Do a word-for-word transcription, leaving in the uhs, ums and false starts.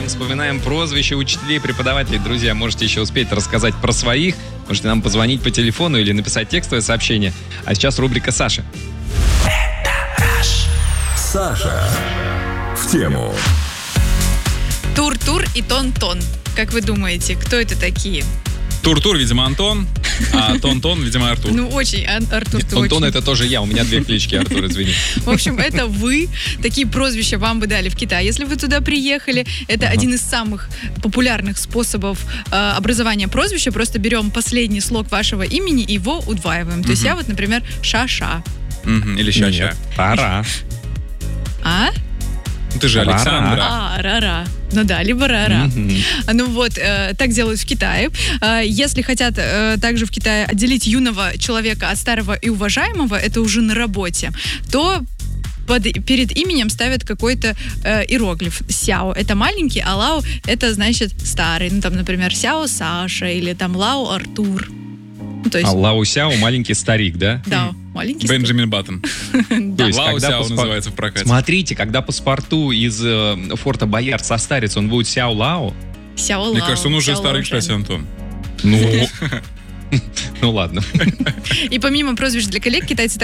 вспоминаем, вспоминаем прозвища учителей, преподавателей. Друзья, можете еще успеть рассказать про своих. Можете нам позвонить по телефону или написать текстовое сообщение. А сейчас рубрика Саши. Саша в тему. Тур-тур и Тон-тон. Как вы думаете, кто это такие? Тур-тур, видимо, Антон, а Тон-тон, видимо, Артур. Ну, очень, Ар- Артур, ты Тон-тон очень... это тоже я. У меня две клички, Артур, извини. В общем, это вы. Такие прозвища вам бы дали в Китай. Если вы туда приехали, это Ага. один из самых популярных способов э, образования прозвища. Просто берем последний слог вашего имени и его удваиваем. То есть я вот, например, Ша-ша. Мгм, или ща-ща. Нет, Пора. А? Ну, ты же Ра-ра. Александра. А, ра-ра. Ну да, либо ра-ра. Мгм. Ну вот, э, так делают в Китае. Э, если хотят э, также в Китае отделить юного человека от старого и уважаемого, это уже на работе, то под, перед именем ставят какой-то э, иероглиф. Сяо — это маленький, а Лао — это, значит, старый. Ну, там, например, Сяо Саша или там Лао Артур. Ну, то есть, А Лао Сяо маленький старик, да? да, маленький Бенджамин Баттон. старик. То есть, Лао когда Сяо паспорт- называется в прокате. Смотрите, когда паспорту из э, форта Боярд состарится, он будет Сяо Лао? Сяо Лао. Мне кажется, он уже Сяо старый, Лао кстати, Жан. Антон. Ну, ну ладно. И помимо прозвищ для коллег, китайцы